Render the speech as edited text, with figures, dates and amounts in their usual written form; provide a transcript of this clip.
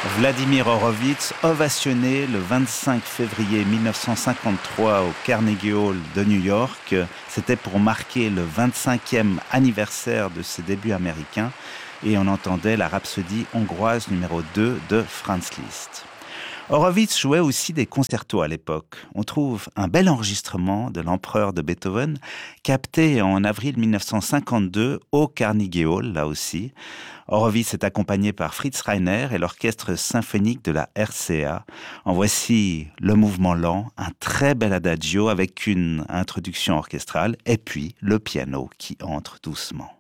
Vladimir Horowitz, ovationné le 25 février 1953 au Carnegie Hall de New York. C'était pour marquer le 25e anniversaire de ses débuts américains et on entendait la Rhapsodie hongroise numéro 2 de Franz Liszt. Horowitz jouait aussi des concertos à l'époque. On trouve un bel enregistrement de l'Empereur de Beethoven, capté en avril 1952 au Carnegie Hall, là aussi. Horowitz est accompagné par Fritz Reiner et l'orchestre symphonique de la RCA. En voici le mouvement lent, un très bel adagio avec une introduction orchestrale et puis le piano qui entre doucement.